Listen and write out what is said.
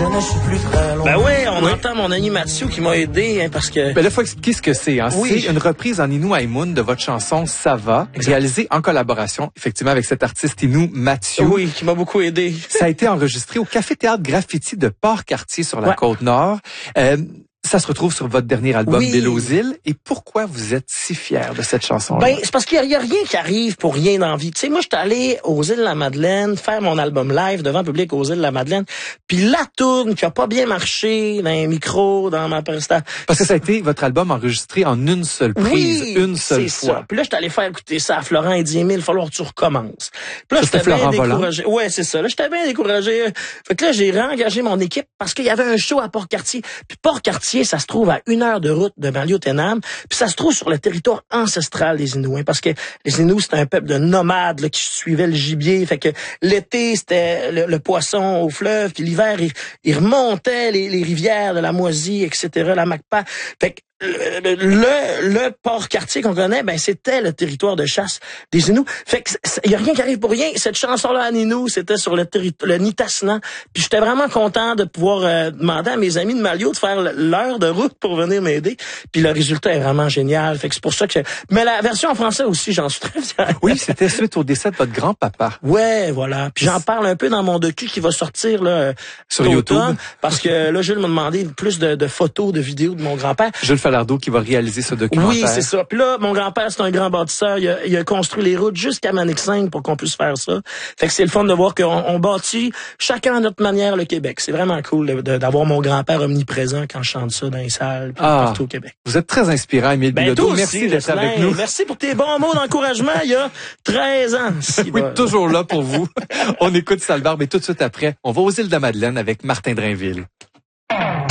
je ne suis plus très loin. Ben oui, on entend mon ami Mathieu qui m'a aidé, parce que... Ben là, faut expliquer ce que c'est. Hein. Oui. C'est une reprise en Innu Haimoun de votre chanson Ça va, réalisée en collaboration, effectivement, avec cet artiste Innu, Mathieu. Oui, qui m'a beaucoup aidé. Ça a été enregistré au Café Théâtre Graffiti de Port-Cartier sur la Côte-Nord. Ça se retrouve sur votre dernier album, Belle aux îles. Et pourquoi vous êtes si fiers de cette chanson-là? Ben, c'est parce qu'il y a rien qui arrive pour rien dans la vie. Tu sais, moi, j'étais allé aux îles de la Madeleine faire mon album live devant le public aux îles de la Madeleine. Puis la tourne qui a pas bien marché dans les micros, dans ma prestation. Parce que ça a été votre album enregistré en une seule prise, une seule fois. Ça. Puis là, j'étais allé faire écouter ça à Florent et dit, il va falloir que tu recommences. Puis là, j'étais bien découragé. Ouais, c'est ça. Là, j'étais bien découragé. Fait que là, j'ai réengagé mon équipe parce qu'il y avait un show à Port-Cartier. Puis Port-Cartier, ça se trouve à 1 heure de route de Maliotenam, puis ça se trouve sur le territoire ancestral des Inuits, parce que les Inuits, c'était un peuple de nomades là, qui suivaient le gibier, fait que l'été, c'était le poisson au fleuve, puis l'hiver, ils remontaient les rivières de la Moisie, etc., la Macpa. Fait que le Port-Cartier qu'on connaît, ben c'était le territoire de chasse des Inuits. Fait que il y a rien qui arrive pour rien. Cette chanson-là à Ninu, c'était sur le Nitassinan. Puis j'étais vraiment content de pouvoir demander à mes amis de Malio de faire l'heure de route pour venir m'aider. Puis le résultat est vraiment génial. Fait que c'est pour ça que mais la version en français aussi, j'en suis très fier. Oui, c'était suite au décès de votre grand-papa. Ouais, voilà. Puis j'en parle un peu dans mon docu qui va sortir là sur YouTube, parce que là Jules m'a demandé plus de photos, de vidéos de mon grand-père. Jules Falardeau qui va réaliser ce documentaire. Oui, c'est ça. Puis là, mon grand-père, c'est un grand bâtisseur. Il a construit les routes jusqu'à Manic 5 pour qu'on puisse faire ça. Fait que c'est le fun de voir qu'on bâtit chacun à notre manière le Québec. C'est vraiment cool d'avoir mon grand-père omniprésent quand je chante ça dans les salles partout au Québec. Vous êtes très inspirant, Émile Bilodeau. Merci d'être avec nous. Merci pour tes bons mots d'encouragement il y a 13 ans. Oui, toujours là pour vous. On écoute Salbar, mais tout de suite après, on va aux îles de la Madeleine avec Martin Drainville.